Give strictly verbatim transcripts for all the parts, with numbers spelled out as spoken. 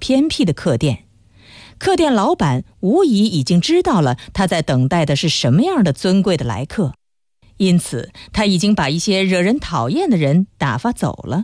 偏僻的客店。客店老板无疑已经知道了他在等待的是什么样的尊贵的来客，因此他已经把一些惹人讨厌的人打发走了。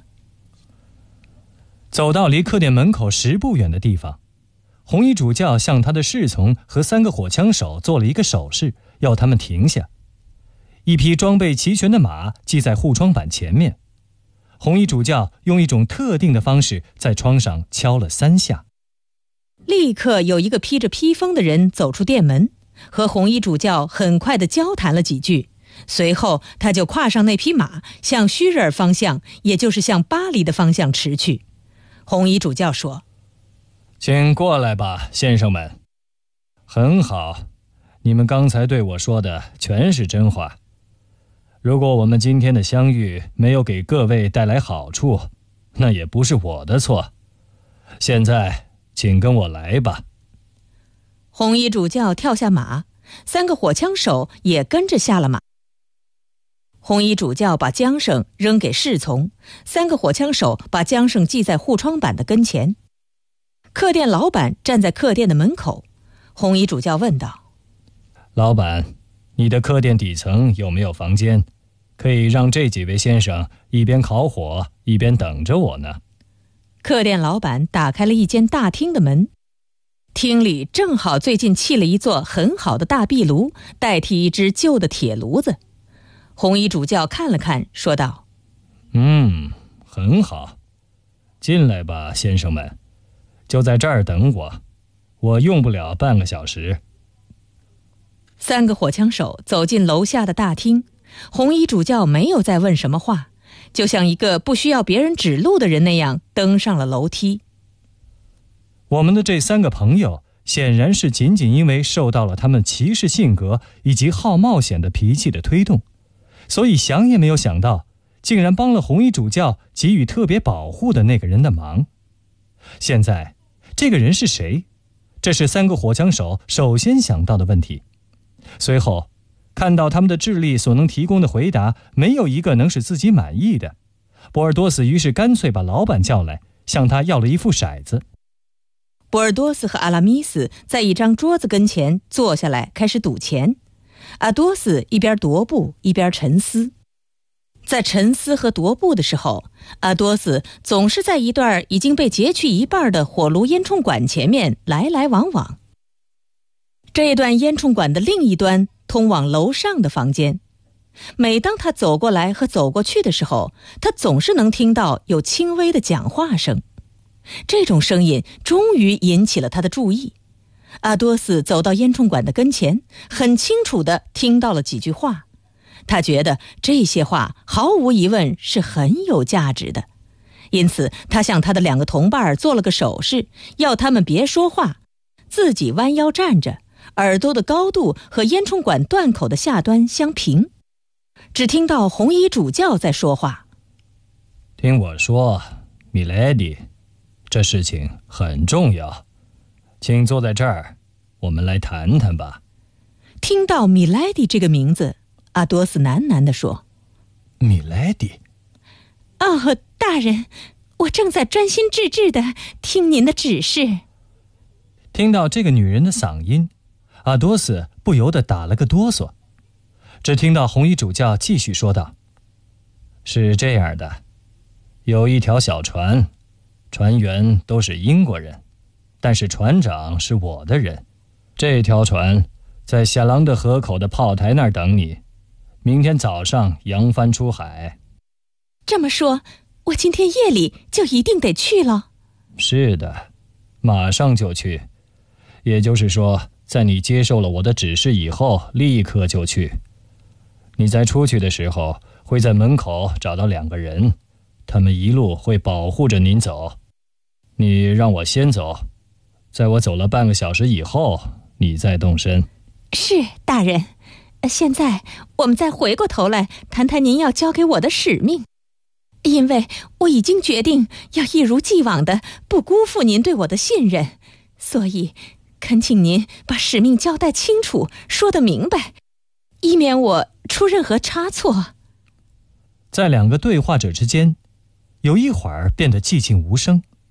走到离客店门口十步远的地方，红衣主教向他的侍从和三个火枪手做了一个手势，要他们停下。一匹装备齐全的马系在护窗板前面，红衣主教用一种特定的方式在窗上敲了三下。 立刻有一个披着披风的人走出店门，和红衣主教很快地交谈了几句，随后他就跨上那匹马，向虚日尔方向，也就是向巴黎的方向驰去。红衣主教说： 请过来吧，先生们。很好，你们刚才对我说的全是真话。如果我们今天的相遇没有给各位带来好处，那也不是我的错。现在请跟我来吧。 红衣主教跳下马，三个火枪手也跟着下了马。红衣主教把缰绳扔给侍从，三个火枪手把缰绳系在护窗板的跟前。客店老板站在客店的门口，红衣主教问道： 老板，你的客店底层有没有房间，可以让这几位先生一边烤火一边等着我呢？ 客店老板打开了一间大厅的门，厅里正好最近砌了一座很好的大壁炉，代替一只旧的铁炉子。红衣主教看了看，说道： 嗯，很好，进来吧，先生们，就在这儿等我，我用不了半个小时。 三个火枪手走进楼下的大厅，红衣主教没有再问什么话，就像一个不需要别人指路的人那样登上了楼梯。 我们的这三个朋友显然是仅仅因为受到了他们骑士性格以及好冒险的脾气的推动，所以想也没有想到，竟然帮了红衣主教给予特别保护的那个人的忙。现在这个人是谁？这是三个火枪手首先想到的问题。随后看到他们的智力所能提供的回答没有一个能使自己满意的，博尔多斯于是干脆把老板叫来，向他要了一副骰子。 博尔多斯和阿拉米斯在一张桌子跟前坐下来开始赌钱，阿多斯一边踱步一边沉思。在沉思和踱步的时候，阿多斯总是在一段已经被截去一半的火炉烟囱管前面来来往往。这一段烟囱管的另一端通往楼上的房间，每当他走过来和走过去的时候，他总是能听到有轻微的讲话声。这种声音终于引起了他的注意。阿多斯走到烟囱管的跟前，很清楚地听到了几句话。他觉得这些话毫无疑问是很有价值的，因此他向他的两个同伴做了个手势，要他们别说话，自己弯腰站着，耳朵的高度和烟囱管断口的下端相平。只听到红衣主教在说话： 听我说，米莱迪，这事情很重要，请坐在这儿，我们来谈谈吧。 听到米莱迪这个名字，阿多斯喃喃地说： 米莱迪。 哦，大人，我正在专心致志地听您的指示。 听到这个女人的嗓音，阿多斯不由得打了个哆嗦。只听到红衣主教继续说道：是这样的，有一条小船，船员都是英国人，但是船长是我的人。这条船在夏朗德河口的炮台那儿等你，明天早上扬帆出海。 这么说，我今天夜里就一定得去了？ 是的，马上就去。也就是说，在你接受了我的指示以后，立刻就去。你在出去的时候，会在门口找到两个人，他们一路会保护着您走。你让我先走，在我走了半个小时以后，你再动身。 是，大人。现在我们再回过头来谈谈您要交给我的使命，因为我已经决定要一如既往的不辜负您对我的信任，所以恳请您把使命交代清楚，说得明白，以免我出任何差错。 在两个对话者之间，有一会儿变得寂静无声，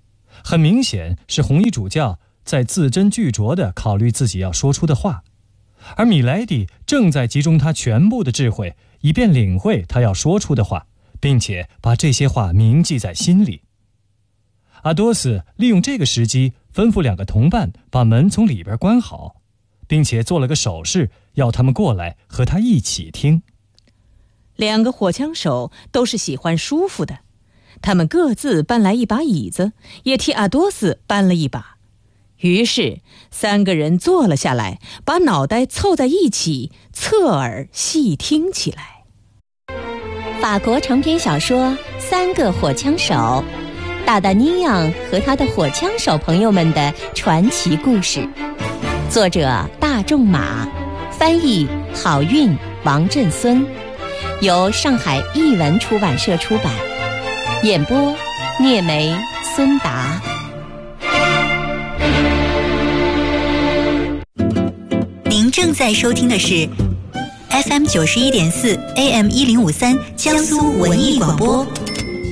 很明显是红衣主教在字斟句酌地考虑自己要说出的话，而米莱迪正在集中他全部的智慧，以便领会他要说出的话，并且把这些话铭记在心里。阿多斯利用这个时机，吩咐两个同伴把门从里边关好，并且做了个手势，要他们过来和他一起听。 两个火枪手都是喜欢舒服的，他们各自搬来一把椅子，也替阿多斯搬了一把。于是三个人坐了下来，把脑袋凑在一起，侧耳细听起来。 法国长篇小说《三个火枪手》，大大尼昂和他的火枪手朋友们的传奇故事，作者大仲马，翻译郝韵、王振孙，由上海译文出版社出版，演播聂梅、孙达。 您正在收听的是 F M 九十一点四 A M 一零五三江苏文艺广播。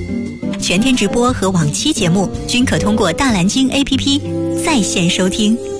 全天直播和往期节目均可通过大蓝鲸 A P P 在线收听。